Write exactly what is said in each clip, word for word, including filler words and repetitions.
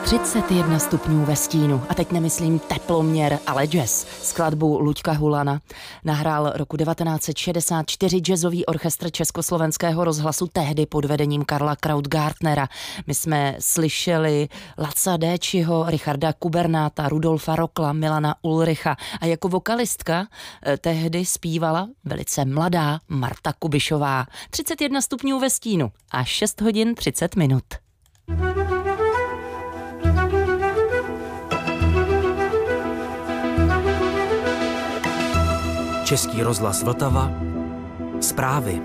třicet jedna stupňů ve stínu. A teď nemyslím teploměr, ale jazz. Skladbu Luďka Hulana nahrál roku devatenáct set šedesát čtyři jazzový orchestr Československého rozhlasu, tehdy pod vedením Karla Krautgartnera. My jsme slyšeli Laca Déčiho, Richarda Kubernáta, Rudolfa Rokla, Milana Ulricha a jako vokalistka tehdy zpívala velice mladá Marta Kubišová. třicet jedna stupňů ve stínu a šest hodin třicet minut. Český rozhlas Vltava. Zprávy.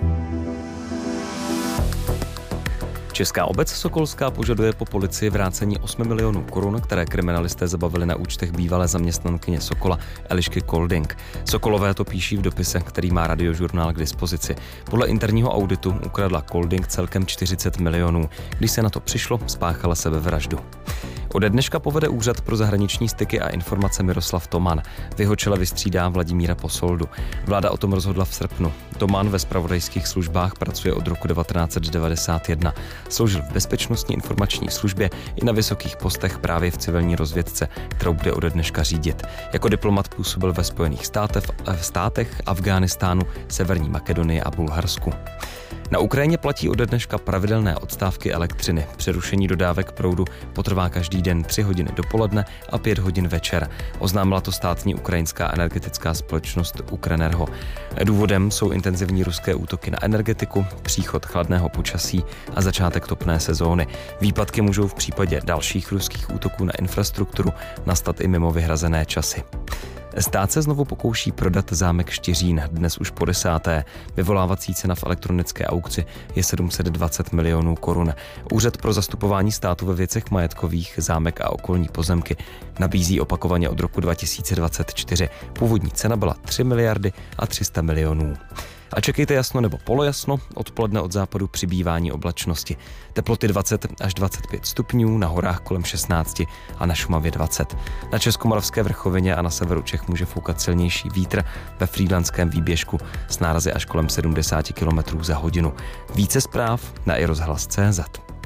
Česká obec Sokolská požaduje po policii vrácení osmi milionů korun, které kriminalisté zabavili na účtech bývalé zaměstnankyně Sokola Elišky Kolding. Sokolové to píší v dopise, který má Radiožurnál k dispozici. Podle interního auditu ukradla Kolding celkem čtyřicet milionů. Když se na to přišlo, spáchala sebevraždu. Ode dneška povede Úřad pro zahraniční styky a informace Miroslav Toman. V jeho čele vystřídá Vladimíra Posoldu. Vláda o tom rozhodla v srpnu. Toman ve zpravodajských službách pracuje od roku devatenáct set devadesát jedna. Sloužil v bezpečnostní informační službě i na vysokých postech právě v civilní rozvědce, kterou bude ode dneška řídit. Jako diplomat působil ve Spojených státech, v státech Afghánistánu, Severní Makedonii a Bulharsku. Na Ukrajině platí ode dneška pravidelné odstávky elektřiny. Přerušení dodávek proudu potrvá každý den tři hodiny dopoledne a pět hodin večer. Oznámila to státní ukrajinská energetická společnost Ukrenergo. Důvodem jsou intenzivní ruské útoky na energetiku, příchod chladného počasí a začátek topné sezóny. Výpadky můžou v případě dalších ruských útoků na infrastrukturu nastat i mimo vyhrazené časy. Stát se znovu pokouší prodat zámek Štiřín, dnes už po desáté. Vyvolávací cena v elektronické aukci je sedm set dvacet milionů korun. Úřad pro zastupování státu ve věcech majetkových, zámek a okolní pozemky nabízí opakovaně od roku dva tisíce dvacet čtyři. Původní cena byla tři miliardy a tři sta milionů. A čekejte jasno nebo polojasno, odpoledne od západu přibývání oblačnosti. Teploty dvacet až dvacet pět stupňů, na horách kolem šestnáct a na Šumavě dvacet. Na Českomoravské vrchovině a na severu Čech může foukat silnější vítr, ve frýdlantském výběžku s nárazy až kolem sedmdesát kilometrů za hodinu. Více zpráv na i rozhlas tečka cé zet.